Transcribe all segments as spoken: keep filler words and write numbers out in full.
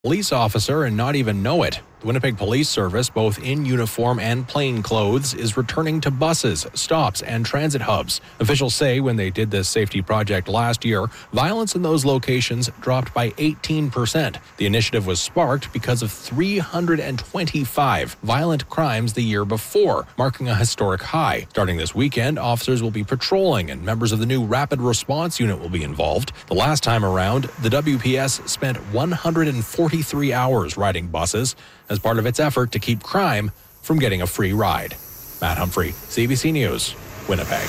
police officer and not even know it. The Winnipeg Police Service, both in uniform and plain clothes, is returning to buses, stops, and transit hubs. Officials say when they did this safety project last year, violence in those locations dropped by eighteen percent. The initiative was sparked because of three hundred twenty-five violent crimes the year before, marking a historic high. Starting this weekend, officers will be patrolling and members of the new Rapid Response Unit will be involved. The last time around, the W P S spent one hundred forty-three hours riding buses as part of its effort to keep crime from getting a free ride. Matt Humphrey, C B C News, Winnipeg.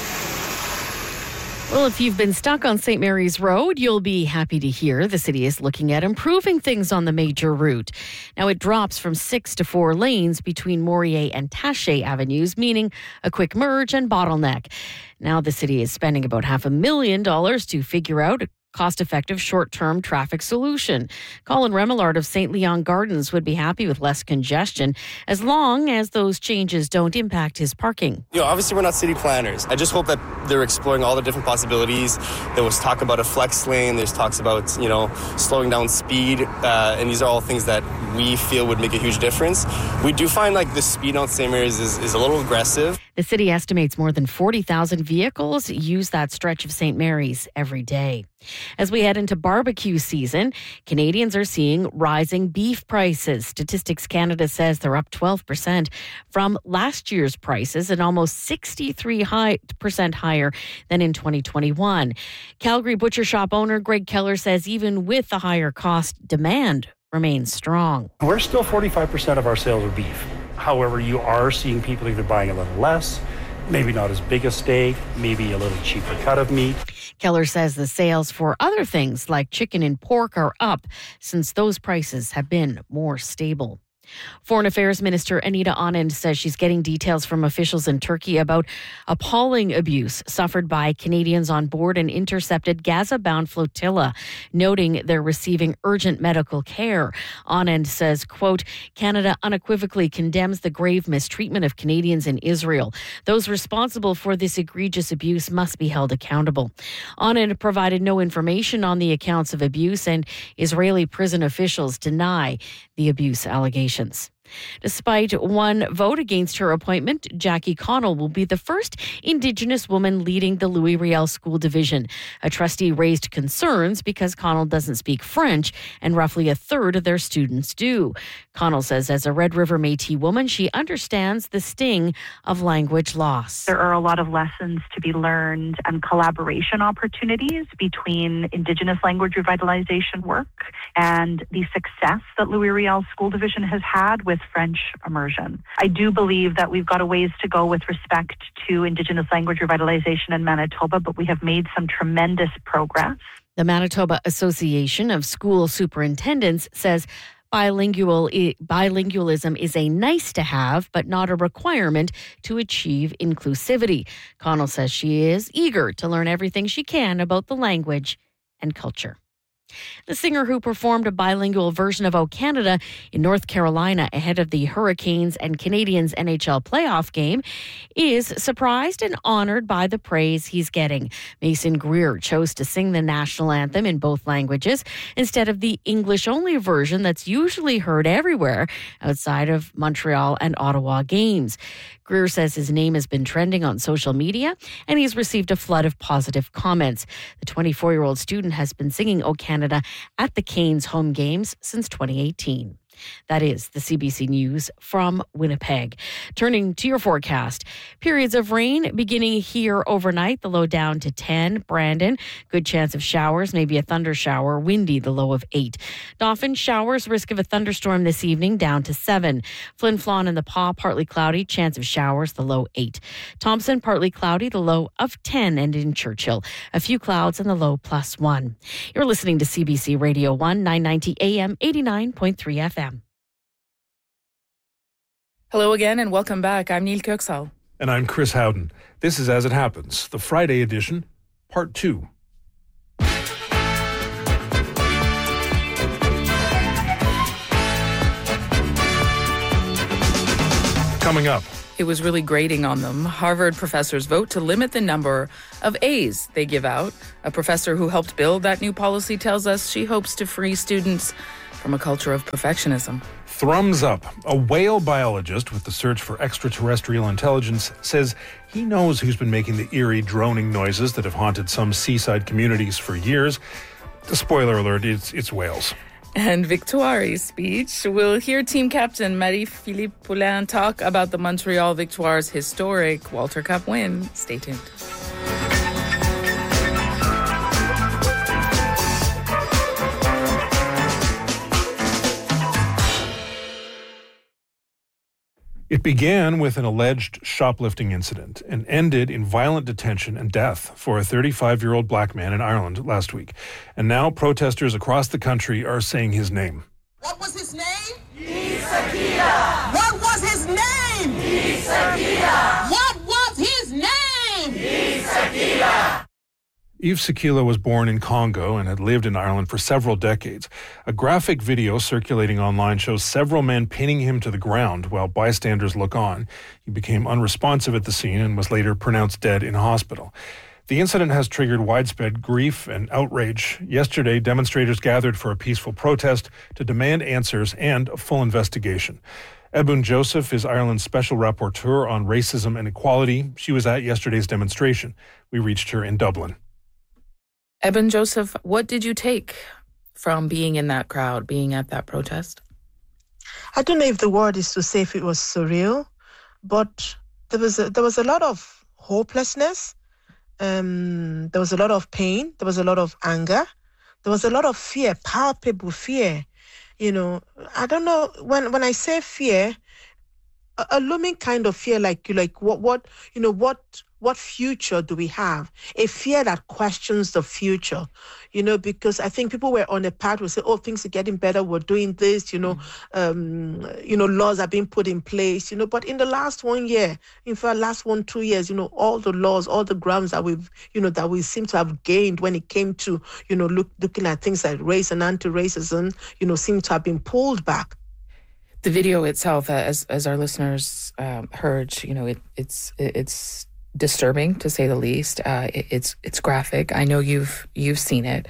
Well, if you've been stuck on Saint Mary's Road, you'll be happy to hear the city is looking at improving things on the major route. Now, it drops from six to four lanes between Morier and Taché Avenues, meaning a quick merge and bottleneck. Now, the city is spending about half a million dollars to figure out a cost-effective short-term traffic solution. Colin Remillard of Saint Leon Gardens would be happy with less congestion as long as those changes don't impact his parking. You know, obviously we're not city planners. I just hope that they're exploring all the different possibilities. There was talk about a flex lane. There's talks about, you know, slowing down speed. Uh, and these are all things that we feel would make a huge difference. We do find like the speed on Saint Mary's is, is a little aggressive. The city estimates more than forty thousand vehicles use that stretch of Saint Mary's every day. As we head into barbecue season, Canadians are seeing rising beef prices. Statistics Canada says they're up twelve percent from last year's prices and almost sixty-three percent higher than in twenty twenty-one. Calgary butcher shop owner Greg Keller says even with the higher cost, demand remains strong. We're still forty-five percent of our sales are beef. However, you are seeing people either buying a little less, maybe not as big a steak, maybe a little cheaper cut of meat. Keller says the sales for other things like chicken and pork are up since those prices have been more stable. Foreign Affairs Minister Anita Anand says she's getting details from officials in Turkey about appalling abuse suffered by Canadians on board an intercepted Gaza-bound flotilla, noting they're receiving urgent medical care. Anand says, quote, Canada unequivocally condemns the grave mistreatment of Canadians in Israel. Those responsible for this egregious abuse must be held accountable. Anand provided no information on the accounts of abuse, and Israeli prison officials deny the abuse allegations. Despite one vote against her appointment, Jackie Connell will be the first Indigenous woman leading the Louis Riel School Division. A trustee raised concerns because Connell doesn't speak French and roughly a third of their students do. Connell says as a Red River Métis woman, she understands the sting of language loss. There are a lot of lessons to be learned and collaboration opportunities between Indigenous language revitalization work and the success that Louis Riel School Division has had with French immersion. I do believe that we've got a ways to go with respect to Indigenous language revitalization in Manitoba, but we have made some tremendous progress. The Manitoba Association of School Superintendents says bilingual bilingualism is a nice to have, but not a requirement to achieve inclusivity. Connell says she is eager to learn everything she can about the language and culture. The singer who performed a bilingual version of O Canada in North Carolina ahead of the Hurricanes and Canadiens N H L playoff game is surprised and honored by the praise he's getting. Mason Greer chose to sing the national anthem in both languages instead of the English-only version that's usually heard everywhere outside of Montreal and Ottawa games. Greer says his name has been trending on social media and he's received a flood of positive comments. The twenty-four-year-old student has been singing O Canada at the Canes home games since twenty eighteen. That is the C B C News from Winnipeg. Turning to your forecast, periods of rain beginning here overnight, the low down to ten. Brandon, good chance of showers, maybe a thunder shower. Windy, the low of eight. Dauphin, showers, risk of a thunderstorm this evening, down to seven. Flin Flon and the Paw, partly cloudy, chance of showers, the low eight. Thompson, partly cloudy, the low of ten. And in Churchill, a few clouds and the low plus one. You're listening to C B C Radio one, nine ninety A M, eighty-nine point three F M. Hello again and welcome back. I'm Neil Kirksall. And I'm Chris Howden. This is As It Happens, the Friday edition, part two. Coming up. It was really grating on them. Harvard professors vote to limit the number of A's they give out. A professor who helped build that new policy tells us she hopes to free students from a culture of perfectionism. Thrums Up, a whale biologist with the search for extraterrestrial intelligence, says he knows who's been making the eerie droning noises that have haunted some seaside communities for years. Spoiler alert, it's, it's whales. And Victoire's speech. We'll hear team captain Marie-Philippe Poulin talk about the Montreal Victoire's historic Walter Cup win. Stay tuned. It began with an alleged shoplifting incident and ended in violent detention and death for a thirty-five-year-old black man in Ireland last week. And now protesters across the country are saying his name. What was his name? Yves Sakila. What was his name? Yves Sakila. What was his name? Yves Sakila. Yves Sakila was born in Congo and had lived in Ireland for several decades. A graphic video circulating online shows several men pinning him to the ground while bystanders look on. He became unresponsive at the scene and was later pronounced dead in hospital. The incident has triggered widespread grief and outrage. Yesterday, demonstrators gathered for a peaceful protest to demand answers and a full investigation. Ebun Joseph is Ireland's special rapporteur on racism and equality. She was at yesterday's demonstration. We reached her in Dublin. Ebun Joseph, what did you take from being in that crowd, being at that protest? I don't know if the word is to say if it was surreal, but there was a, there was a lot of hopelessness. Um, there was a lot of pain. There was a lot of anger. There was a lot of fear, palpable fear. You know, I don't know, when, when I say fear, a, a looming kind of fear, like, like what, what, you know, what, What future do we have? A fear that questions the future, you know, because I think people were on a path who say, oh, things are getting better. We're doing this, you know, mm-hmm. um, you know, laws are being put in place, you know, but in the last one year, in fact, last one, two years, you know, all the laws, all the grounds that we've, you know, that we seem to have gained when it came to, you know, look, looking at things like race and anti-racism, you know, seem to have been pulled back. The video itself, as as our listeners um, heard, you know, it, it's it's disturbing to say the least. Uh, it, it's it's graphic. I know you've you've seen it.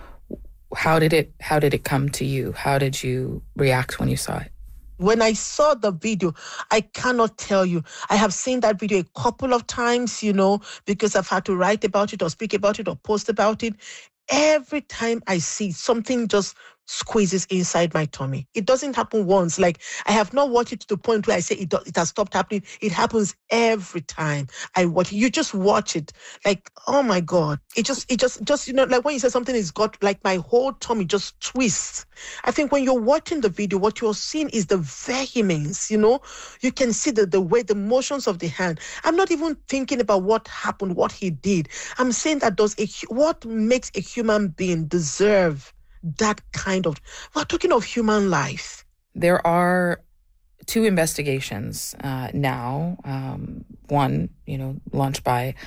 How did it How did it come to you? How did you react when you saw it? When I saw the video, I cannot tell you. I have seen that video a couple of times, you know, because I've had to write about it or speak about it or post about it. Every time I see something just squeezes inside my tummy. It doesn't happen once. Like, I have not watched it to the point where I say it, do, it has stopped happening. It happens every time I watch it. You just watch it. Like, oh my God. It just, it just, just, you know, like when you say something is got, like my whole tummy just twists. I think when you're watching the video, what you're seeing is the vehemence, you know, you can see the, the way, the motions of the hand. I'm not even thinking about what happened, what he did. I'm saying that does a, what makes a human being deserve that kind of, we're talking of human life. There are two investigations uh, now. Um, one, you know, launched by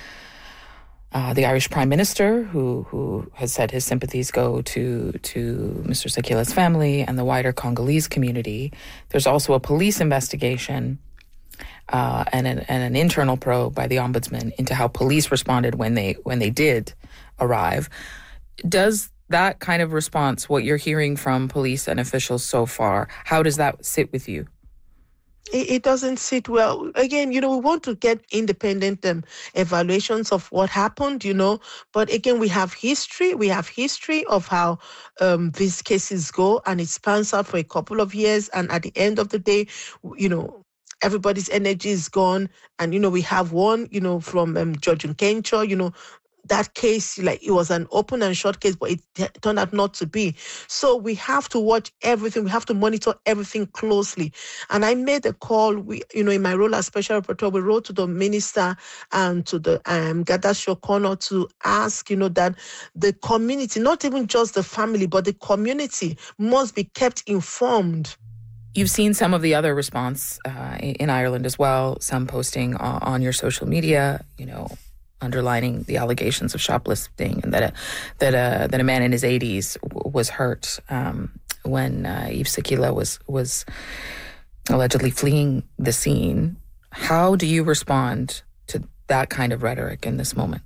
uh, the Irish Prime Minister, who who has said his sympathies go to to Mister Sakila's family and the wider Congolese community. There's also a police investigation uh, and an and an internal probe by the Ombudsman into how police responded when they when they did arrive. Does that kind of response, what you're hearing from police and officials so far, how does that sit with you? It, it doesn't sit well. Again, you know, we want to get independent um, evaluations of what happened, you know, but again, we have history. We have history of how um, these cases go, and it spans out for a couple of years. And at the end of the day, you know, everybody's energy is gone. And, you know, we have one, you know, from um, Judge Nkencho, you know, that case, like, it was an open and short case, but it t- turned out not to be. So we have to watch everything. We have to monitor everything closely. And I made a call, we, you know, in my role as special rapporteur, we wrote to the minister and to the um, Gadacho Corner to ask, you know, that the community, not even just the family, but the community must be kept informed. You've seen some of the other response uh, in Ireland as well, some posting on, on your social media, you know, underlining the allegations of shoplifting and that a, that a, that a man in his eighties w- was hurt um, when uh, Yves Sakila was was allegedly fleeing the scene. How do you respond to that kind of rhetoric in this moment?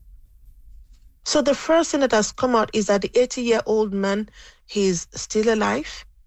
So the first thing that has come out is that the eighty-year-old man, he's still alive.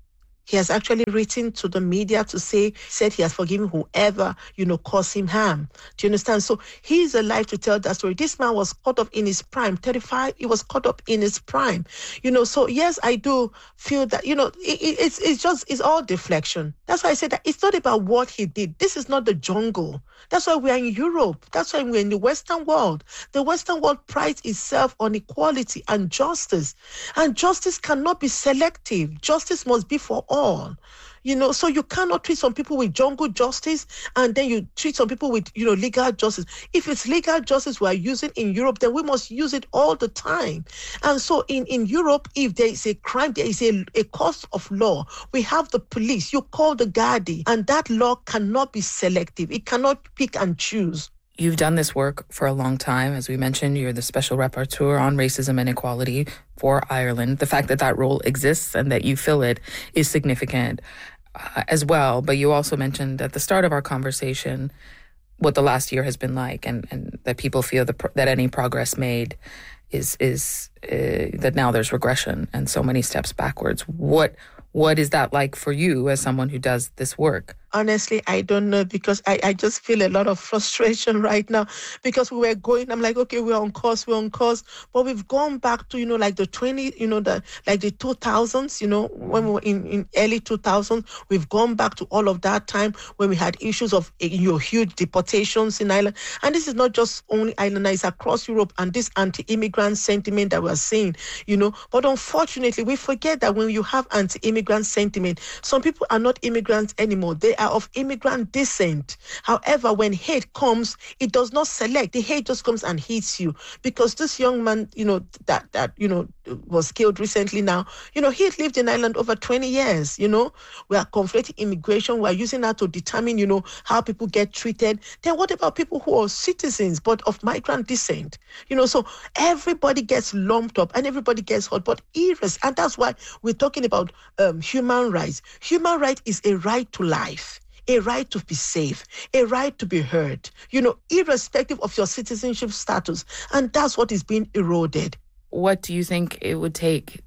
He has actually written to the media to say, said he has forgiven whoever, you know, caused him harm. Do you understand? So he's alive to tell that story. This man was caught up in his prime, thirty-five, he was caught up in his prime. You know, so yes, I do feel that, you know, it, it, it's, it's just, it's all deflection. That's why I said that it's not about what he did. This is not the jungle. That's why we're in Europe. That's why we're in the Western world. The Western world prides itself on equality and justice. And justice cannot be selective. Justice must be for all. all. You know, so you cannot treat some people with jungle justice and then you treat some people with, you know, legal justice. If it's legal justice we are using in Europe, then we must use it all the time. And so in, in Europe, if there is a crime, there is a, a cost of law. We have the police, you call the Gardaí, and that law cannot be selective. It cannot pick and choose. You've done this work for a long time. As we mentioned, you're the special rapporteur on racism and equality for Ireland. The fact that that role exists and that you fill it is significant uh, as well. But you also mentioned at the start of our conversation what the last year has been like, and, and that people feel the pro- that any progress made is is uh, that now there's regression and so many steps backwards. What what is that like for you as someone who does this work? Honestly, I don't know, because I, I just feel a lot of frustration right now, because we were going, I'm like, okay, we're on course, we're on course, but we've gone back to, you know, like the twenty, you know, the like the two thousands, you know, when we were in, in early two thousands, we've gone back to all of that time when we had issues of, you know, huge deportations in Ireland. And this is not just only Ireland, it's across Europe, and this anti-immigrant sentiment that we're seeing, you know, but unfortunately, we forget that when you have anti-immigrant sentiment, some people are not immigrants anymore. They are of immigrant descent. However, when hate comes, it does not select. The hate just comes and hits you. Because this young man, you know, that, that you know, was killed recently now, you know, he had lived in Ireland over twenty years, you know. We are conflating immigration. We are using that to determine, you know, how people get treated. Then what about people who are citizens but of migrant descent? You know, so everybody gets lumped up and everybody gets hurt. But irres, and that's why we're talking about um, human rights. Human right is a right to life, a right to be safe, a right to be heard, you know, irrespective of your citizenship status. And that's what is being eroded. What do you think it would take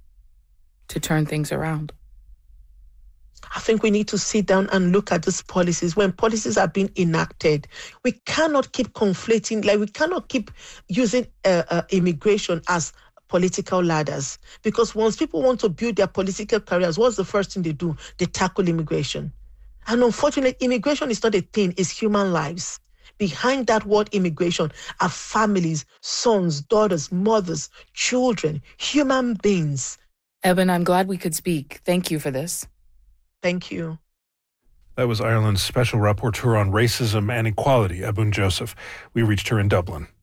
to turn things around? I think we need to sit down and look at these policies. When policies are being enacted, we cannot keep conflating, like we cannot keep using uh, uh, immigration as political ladders. Because once people want to build their political careers, what's the first thing they do? They tackle immigration. And unfortunately, immigration is not a thing, it's human lives. Behind that word immigration are families, sons, daughters, mothers, children, human beings. Eben, I'm glad we could speak. Thank you for this. Thank you. That was Ireland's special rapporteur on racism and equality, Ebún Joseph. We reached her in Dublin.